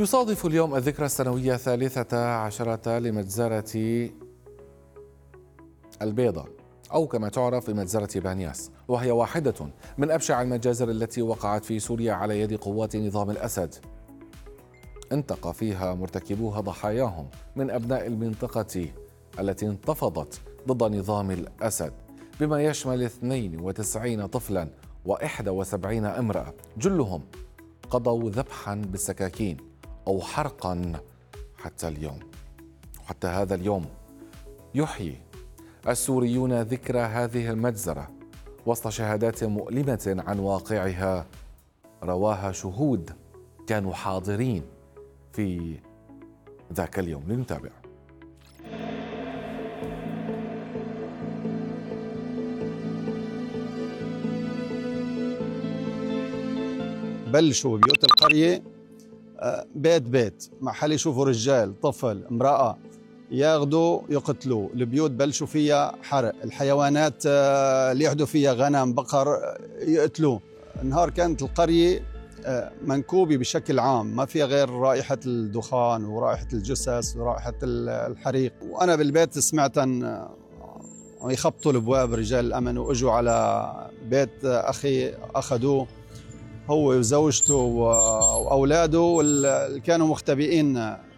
يصادف اليوم الذكرى السنوية 13 لمجزرة البيضة، أو كما تعرف بمجزرة بانياس، وهي واحدة من أبشع المجازر التي وقعت في سوريا على يد قوات نظام الأسد. انتقى فيها مرتكبوها ضحاياهم من أبناء المنطقة التي انتفضت ضد نظام الأسد، بما يشمل 92 طفلا و71 امرأة، جلهم قضوا ذبحا بالسكاكين أو حرقا. حتى هذا اليوم يحيي السوريون ذكرى هذه المجزرة وسط شهادات مؤلمة عن واقعها رواها شهود كانوا حاضرين في ذاك اليوم. لنتابع. بلشوا ببيوت القرية بيت بيت، محل يشوفوا رجال طفل امرأة ياخذوا يقتلوا. البيوت بلشوا فيها حرق، الحيوانات اللي يحدوا فيها غنم بقر يقتلوا. نهار كانت القرية منكوبة بشكل عام، ما فيها غير رائحة الدخان ورائحة الجثث ورائحة الحريق. وأنا بالبيت سمعت عم يخبطوا الابواب رجال الأمن، واجوا على بيت أخي أخذوه هو وزوجته وأولاده اللي كانوا مختبئين